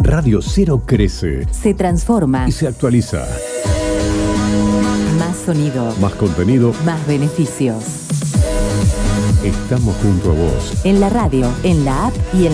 Radio 0 crece, se transforma y se actualiza. Más sonido, Más contenido, más beneficios. estamos junto a vos. En la radio, en la app y en